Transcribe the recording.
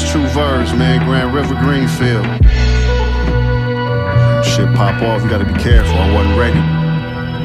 True Verbs, man, Grand River, Greenfield. Shit pop off, you gotta be careful, I wasn't ready.